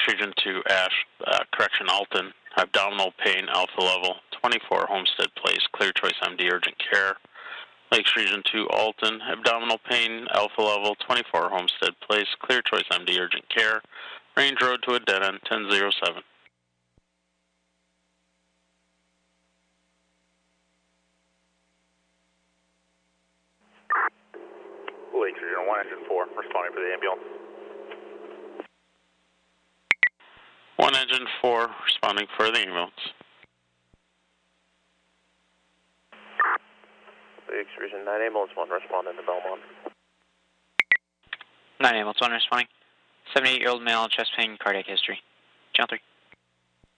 Region 2 Ash, correction Alton, abdominal pain, alpha level, 24 Homestead Place, Clear Choice MD, urgent care. Lakes Region 2 Alton, abdominal pain, alpha level, 24 Homestead Place, Clear Choice MD, urgent care. Range Road to a dead end, 1007. Lakes Region 1 Engine 4, responding for the ambulance. 1 Engine 4, responding for the ambulance. Lakes Region 9 Ambulance 1, responding to Belmont. 9 Ambulance 1, responding. 78-year-old male, chest pain, cardiac history. Channel 3.